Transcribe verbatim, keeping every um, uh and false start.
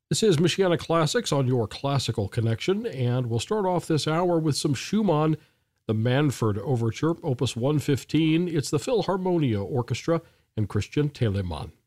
This is Michiana Classics on your Classical Connection, and we'll start off this hour with some Schumann, the Manfred Overture, Opus one fifteen. It's the Philharmonia Orchestra and Christian Telemann.